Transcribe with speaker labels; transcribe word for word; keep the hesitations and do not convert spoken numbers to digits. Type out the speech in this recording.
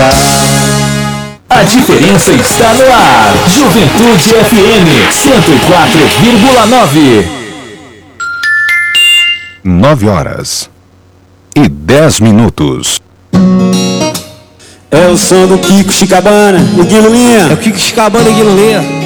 Speaker 1: A diferença está no ar. Juventude F M cento e quatro vírgula nove.
Speaker 2: Nove horas e dez minutos.
Speaker 3: É o som do Kiko Chicabana e Guilulinha.
Speaker 4: É o Kiko Chicabana e Guilulinha.